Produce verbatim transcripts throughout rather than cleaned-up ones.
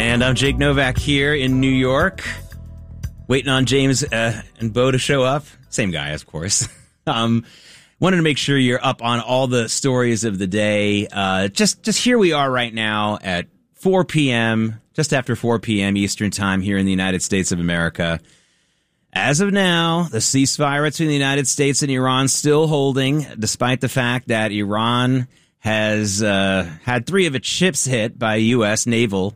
And I'm Jake Novak here in New York, waiting on James uh, and Bo to show up. Same guy, of course. um, wanted to make sure you're up on all the stories of the day. Uh, just, just here we are right now at four p.m., just after four p.m. Eastern Time here in the United States of America. As of now, the ceasefire between the United States and Iran still holding, despite the fact that Iran has uh, had three of its ships hit by U S naval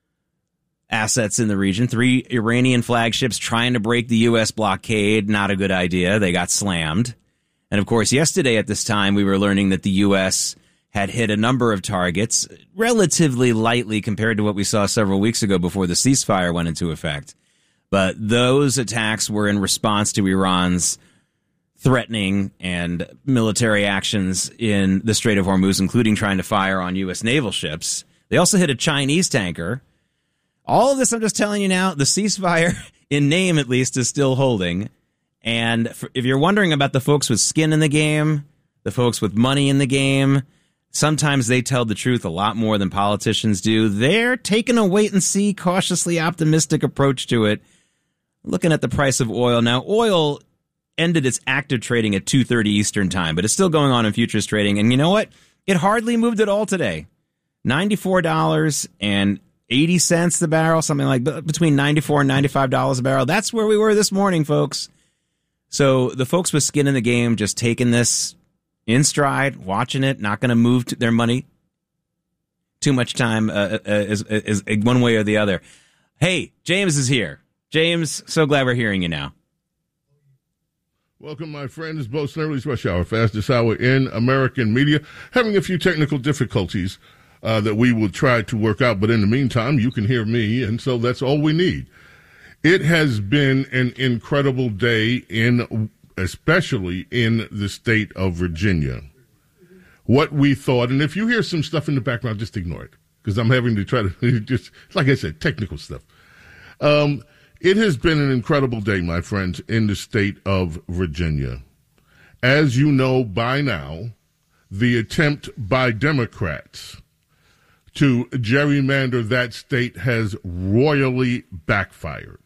assets in the region. Three Iranian flagships trying to break the U S blockade. Not a good idea. They got slammed. And of course, yesterday at this time, we were learning that the U S had hit a number of targets relatively lightly compared to what we saw several weeks ago before the ceasefire went into effect. But those attacks were in response to Iran's threatening and military actions in the Strait of Hormuz, including trying to fire on U S naval ships. They also hit a Chinese tanker. All of this, I'm just telling you now, the ceasefire, in name at least, is still holding. And for, if you're wondering about the folks with skin in the game, the folks with money in the game, sometimes they tell the truth a lot more than politicians do. They're taking a wait-and-see, cautiously optimistic approach to it. Looking at the price of oil. Now, oil ended its active trading at two thirty Eastern Time, but it's still going on in futures trading. And you know what? It hardly moved at all today. ninety-four dollars and eighty cents the barrel, something like between ninety-four and ninety-five dollars a barrel. That's where we were this morning, folks. So the folks with skin in the game just taking this in stride, watching it, not going to move their money too much time uh, is, is, is one way or the other. Hey, James is here. James, so glad we're hearing you now. Welcome, my friends. Bo Snerdley's Rush Hour, fastest hour in American media. Having a few technical difficulties uh, that we will try to work out, but in the meantime, you can hear me, and so that's all we need. It has been an incredible day, in especially in the state of Virginia. What we thought, and if you hear some stuff in the background, just ignore it, because I'm having to try to just, like I said, technical stuff. Um, It has been an incredible day, my friends, in the state of Virginia. As you know by now, the attempt by Democrats to gerrymander that state has royally backfired.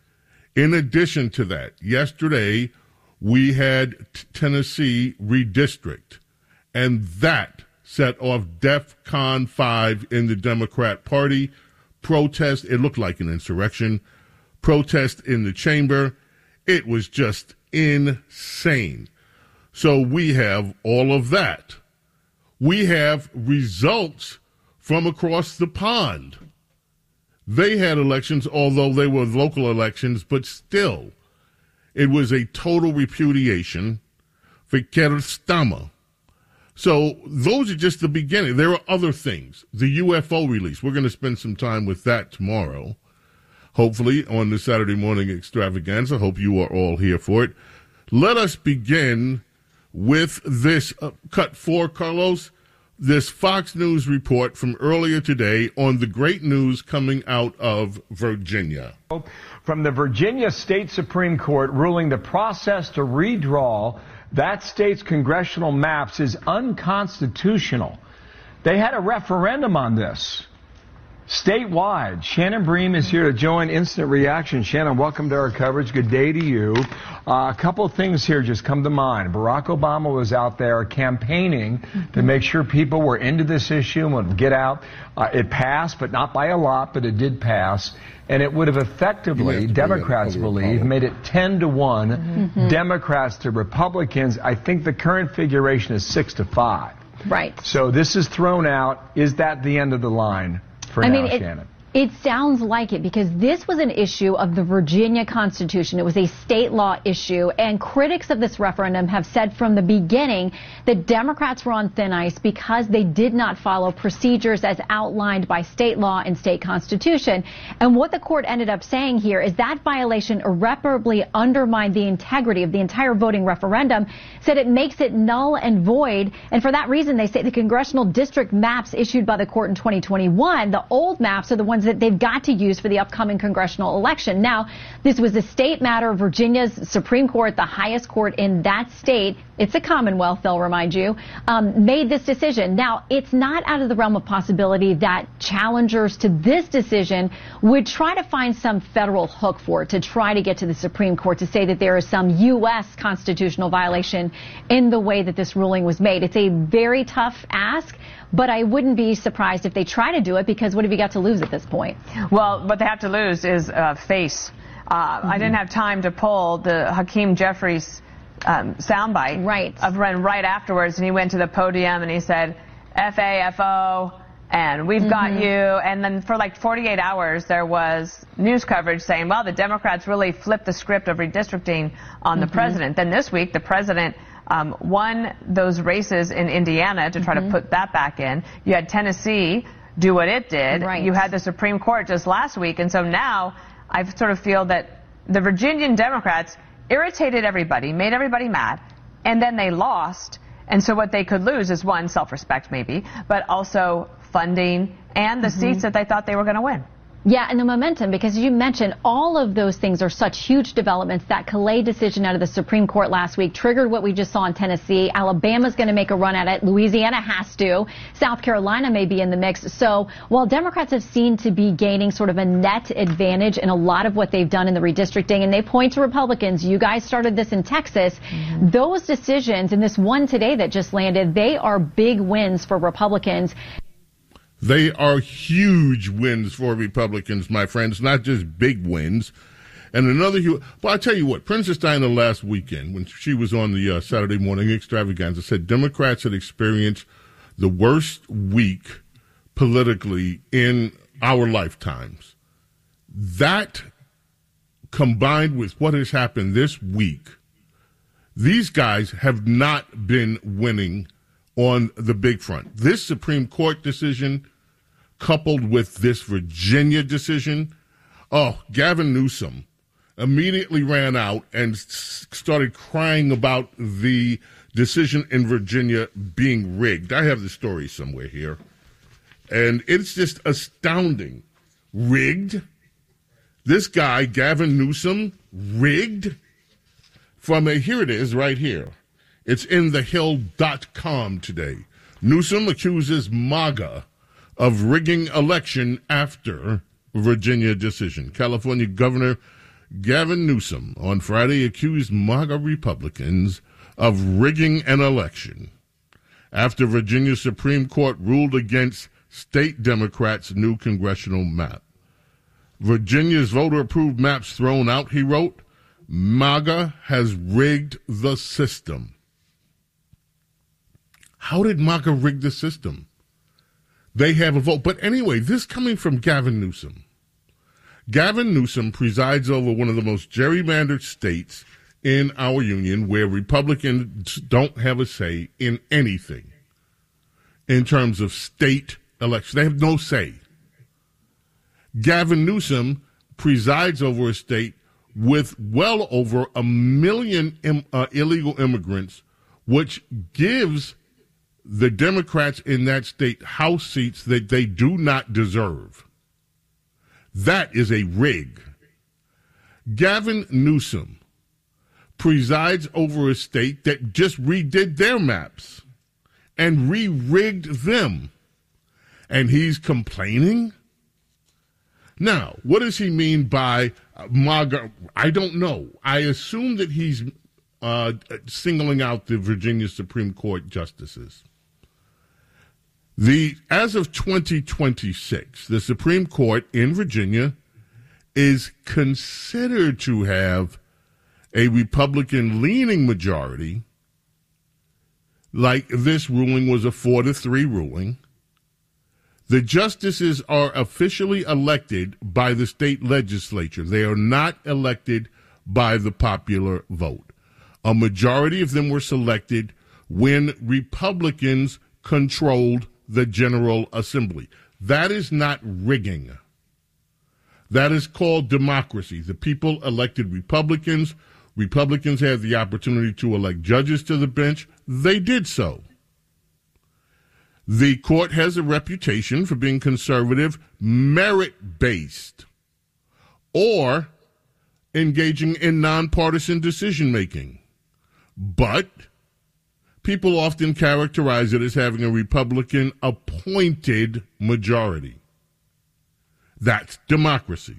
In addition to that, yesterday we had t- Tennessee redistrict, and that set off DEFCON five in the Democrat Party. Protest, it looked like an insurrection. Protest in the chamber. It was just insane. So we have all of that. We have results from across the pond. They had elections, although they were local elections, but still, it was a total repudiation for Keir Starmer. So those are just the beginning. There are other things. The U F O release. We're going to spend some time with that tomorrow. Hopefully, on the Saturday morning extravaganza. Hope you are all here for it. Let us begin with this uh, cut four, Carlos, this Fox News report from earlier today on the great news coming out of Virginia. From the Virginia State Supreme Court ruling the process to redraw that state's congressional maps is unconstitutional. They had a referendum on this. Statewide, Shannon Bream is here to join Instant Reaction. Shannon, welcome to our coverage. Good day to you. Uh, a couple of things here just come to mind. Barack Obama was out there campaigning mm-hmm. to make sure people were into this issue and would get out. Uh, it passed, but not by a lot, but it did pass. And it would have effectively, Democrats believe, made it ten to one mm-hmm. Democrats to Republicans. I think the current figuration is six to five. Right. So this is thrown out. Is that the end of the line? For I now, mean, it, Shannon. It sounds like it, because this was an issue of the Virginia Constitution. It was a state law issue, and critics of this referendum have said from the beginning that Democrats were on thin ice because they did not follow procedures as outlined by state law and state constitution. And what the court ended up saying here is that violation irreparably undermined the integrity of the entire voting referendum, said it makes it null and void, and for that reason they say the congressional district maps issued by the court in twenty twenty-one, the old maps are the ones that they've got to use for the upcoming congressional election. Now, this was a state matter. Virginia's Supreme Court, the highest court in that state, it's a Commonwealth, they'll remind you, um, made this decision. Now, it's not out of the realm of possibility that challengers to this decision would try to find some federal hook for it, to try to get to the Supreme Court to say that there is some U S constitutional violation in the way that this ruling was made. It's a very tough ask, but I wouldn't be surprised if they try to do it, because what have you got to lose at this point? Well, what they have to lose is uh, face. Uh, mm-hmm. I didn't have time to pull the Hakeem Jeffries um, soundbite right. of Ren right afterwards, and he went to the podium and he said, F A F O, and we've mm-hmm. got you. And then for like forty-eight hours, there was news coverage saying, well, the Democrats really flipped the script of redistricting on mm-hmm. the president. Then this week, the president um, won those races in Indiana to try mm-hmm. to put that back in. You had Tennessee do what it did. Right. You had the Supreme Court just last week. And so now I sort of feel that the Virginian Democrats irritated everybody, made everybody mad, and then they lost. And so what they could lose is, one, self-respect maybe, but also funding and the mm-hmm. seats that they thought they were going to win. Yeah, and the momentum, because you mentioned all of those things are such huge developments. That Calais decision out of the Supreme Court last week triggered what we just saw in Tennessee. Alabama's going to make a run at it. Louisiana has to. South Carolina may be in the mix. So while Democrats have seemed to be gaining sort of a net advantage in a lot of what they've done in the redistricting, and they point to Republicans, you guys started this in Texas, mm-hmm. those decisions and this one today that just landed, they are big wins for Republicans. They are huge wins for Republicans, my friends, not just big wins. And another huge, well, I tell you what, Princess Diana last weekend, when she was on the uh, Saturday morning extravaganza, said Democrats had experienced the worst week politically in our lifetimes. That, combined with what has happened this week, these guys have not been winning on the big front. This Supreme Court decision, coupled with this Virginia decision, oh, Gavin Newsom immediately ran out and s- started crying about the decision in Virginia being rigged. I have the story somewhere here, and it's just astounding. Rigged? This guy, Gavin Newsom, rigged? From a, here it is right here. It's in the hill dot com today. Newsom accuses MAGA of rigging election after Virginia decision. California Governor Gavin Newsom on Friday accused MAGA Republicans of rigging an election after Virginia Supreme Court ruled against state Democrats' new congressional map. Virginia's voter-approved maps thrown out, he wrote. MAGA has rigged the system. How did MAGA rig the system? They have a vote. But anyway, this coming from Gavin Newsom. Gavin Newsom presides over one of the most gerrymandered states in our union, where Republicans don't have a say in anything in terms of state elections. They have no say. Gavin Newsom presides over a state with well over a million im- uh, illegal immigrants, which gives the Democrats in that state House seats that they do not deserve. That is a rig. Gavin Newsom presides over a state that just redid their maps and re-rigged them. And he's complaining? Now, what does he mean by MAGA? I don't know. I assume that he's uh, singling out the Virginia Supreme Court justices. The as of twenty twenty-six, the Supreme Court in Virginia is considered to have a Republican-leaning majority, like this ruling was a four to three ruling. The justices are officially elected by the state legislature. They are not elected by the popular vote. A majority of them were selected when Republicans controlled the General Assembly. That is not rigging. That is called democracy. The people elected Republicans. Republicans had the opportunity to elect judges to the bench. They did so. The court has a reputation for being conservative, merit-based, or engaging in nonpartisan decision-making. But people often characterize it as having a Republican-appointed majority. That's democracy.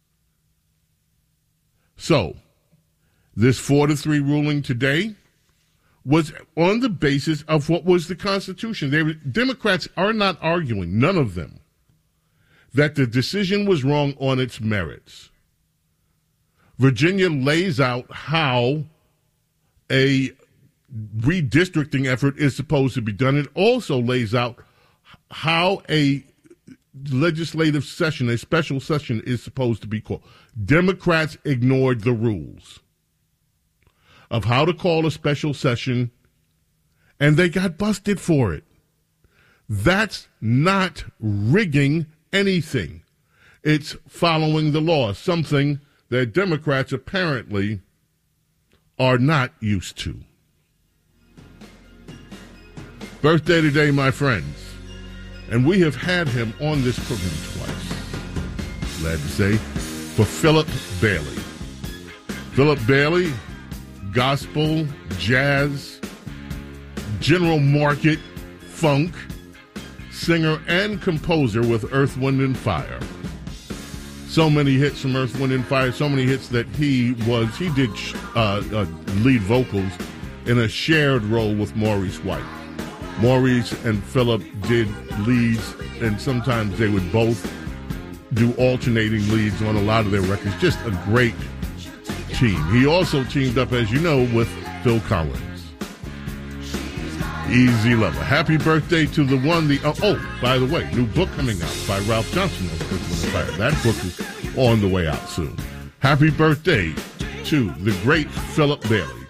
So, this four to three ruling today was on the basis of what was the Constitution. They were, Democrats are not arguing, none of them, that the decision was wrong on its merits. Virginia lays out how a redistricting effort is supposed to be done. It also lays out how a legislative session, a special session, is supposed to be called. Democrats ignored the rules of how to call a special session, and they got busted for it. That's not rigging anything. It's following the law, something that Democrats apparently are not used to. Birthday today, my friends. And we have had him on this program twice. Glad to say, for Philip Bailey. Philip Bailey, gospel, jazz, general market, funk, singer and composer with Earth, Wind and Fire. So many hits from Earth, Wind and Fire, so many hits that he was, he did uh, uh, lead vocals in a shared role with Maurice White. Maurice and Philip did leads, and sometimes they would both do alternating leads on a lot of their records. Just a great team. He also teamed up, as you know, with Phil Collins. Easy Lover. Happy birthday to the one, the, oh, oh by the way, new book coming out by Ralph Johnson of Earth, Wind and Fire. That book is on the way out soon. Happy birthday to the great Philip Bailey.